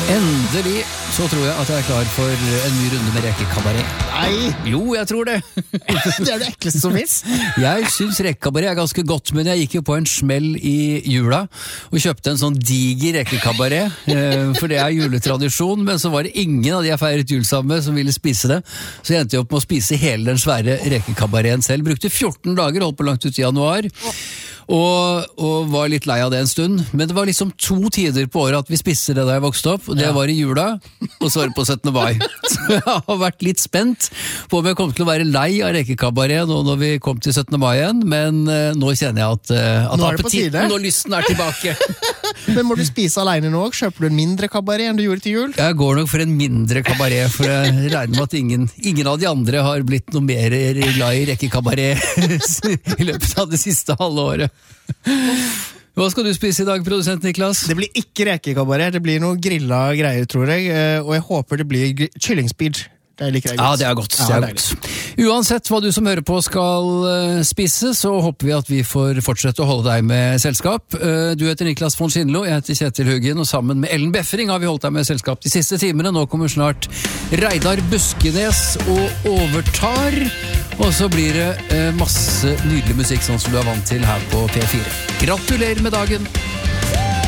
Endelig så tror jeg at jeg klar for en ny runde med rekekabaret. Nei! Jo, jeg tror det. Det det ekleste som finnes. Jeg synes rekekabaret ganske godt, men jeg gikk jo på en smell i jula og kjøpte en sånn diger rekekabaret, for det juletradisjon, men så var det ingen av de jeg feiret jul sammen med som ville spise det, så jeg endte jo opp med å spise hele den svære rekekabareten selv. Brukte 14 dager, holdt på langt ut i januar, og var litt lei av det en stund, men det var liksom 2 tider på året at vi spiste det da jeg vokste opp, og det var i jula, og så var det på 17. mai. Så jeg har vært litt spent på om jeg kom til å være lei av rekekabaret nå når vi kom til 17. mai igjen, men nå kjenner jeg at appetitten og lysten er tilbake. Men må du spise alene nå? Kjøper du en mindre kabaret enn du gjorde til jul? Jeg går nok for en mindre kabaret, for jeg regner med at ingen av de andre har blitt noe mer glad i rekekabaret i løpet av det siste halve året. Hva skal du spise i dag, produsent Niklas? Det blir ikke rekekabaret, det blir noe grilla greier, tror jeg, og jeg håper det blir kyllingspeed. Det liker jeg godt. Ja, det er godt. Det er godt. Uansett hva du som hører på skal spise, så håper vi at vi får fortsette å holde deg med selskap. Du heter Niklas von Schindlo, jeg heter Kjetil Huggen, og sammen med Ellen Beffring har vi holdt deg med selskap de siste timene. Nå kommer snart Reidar Buskenes og overtar, og så blir det masse nydelig musikk sånn som du er vant til her på P4. Gratulerer med dagen!